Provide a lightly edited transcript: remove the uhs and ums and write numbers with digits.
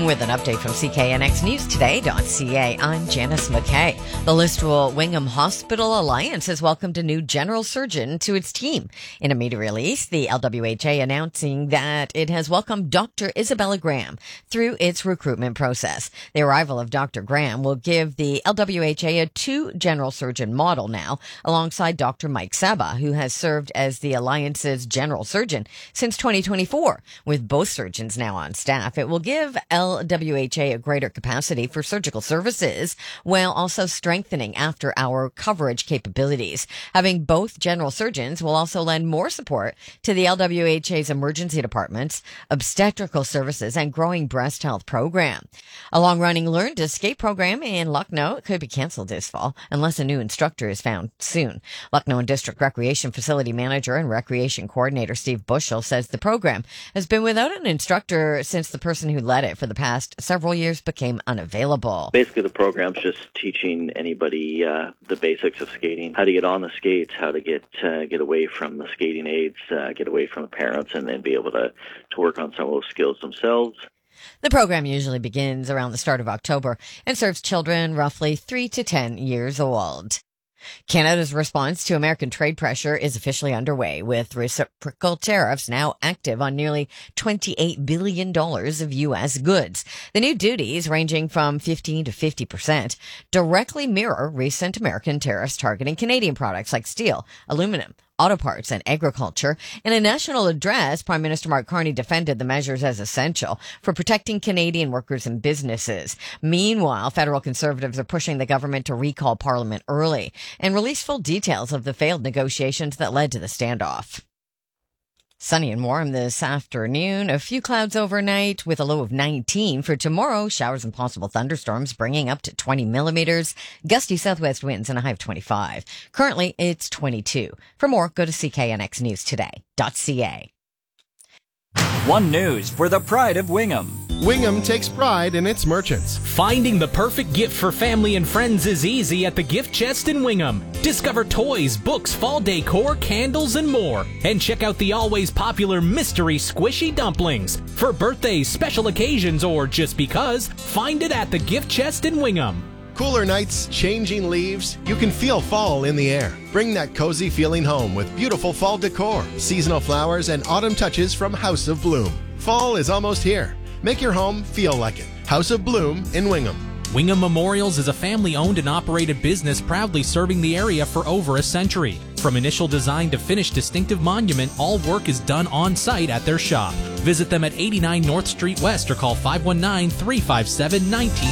With an update from CKNXNewsToday.ca, I'm Janice McKay. The Listowel Wingham Hospital Alliance has welcomed a new general surgeon to its team. In a media release, the LWHA announcing that it has welcomed Dr. Isabella Graham through its recruitment process. The arrival of Dr. Graham will give the LWHA a two general surgeon model now, alongside Dr. Mike Saba, who has served as the Alliance's general surgeon since 2024. With both surgeons now on staff, it will give LWHA a greater capacity for surgical services while also strengthening after-hour coverage capabilities. Having both general surgeons will also lend more support to the LWHA's emergency departments, obstetrical services, and growing breast health program. A long-running Learn to Skate program in Lucknow could be canceled this fall unless a new instructor is found soon. Lucknow District Recreation Facility Manager and Recreation Coordinator Steve Bushell says the program has been without an instructor since the person who led it for the past several years became unavailable. Basically, the program's just teaching anybody the basics of skating, how to get on the skates, how to get away from the skating aids, get away from the parents, and then be able to work on some of those skills themselves. The program usually begins around the start of October and serves children roughly 3 to 10 years old. Canada's response to American trade pressure is officially underway, with reciprocal tariffs now active on nearly $28 billion of U.S. goods. The new duties, ranging from 15 to 50%, directly mirror recent American tariffs targeting Canadian products like steel, aluminum, auto parts, and agriculture. In a national address, Prime Minister Mark Carney defended the measures as essential for protecting Canadian workers and businesses. Meanwhile, federal conservatives are pushing the government to recall Parliament early and release full details of the failed negotiations that led to the standoff. Sunny and warm this afternoon. A few clouds overnight with a low of 19. For tomorrow, showers and possible thunderstorms bringing up to 20 millimeters. Gusty southwest winds and a high of 25. Currently, it's 22. For more, go to CKNXNewsToday.ca. One News for the pride of Wingham. Wingham takes pride in its merchants. Finding the perfect gift for family and friends is easy at the Gift Chest in Wingham. Discover toys, books, fall decor, candles, and more. And check out the always popular mystery squishy dumplings. For birthdays, special occasions, or just because, find it at the Gift Chest in Wingham. Cooler nights, changing leaves, you can feel fall in the air. Bring that cozy feeling home with beautiful fall decor, seasonal flowers, and autumn touches from House of Bloom. Fall is almost here. Make your home feel like it. House of Bloom in Wingham. Wingham Memorials is a family-owned and operated business proudly serving the area for over a century. From initial design to finished distinctive monument, all work is done on-site at their shop. Visit them at 89 North Street West or call 519-357-19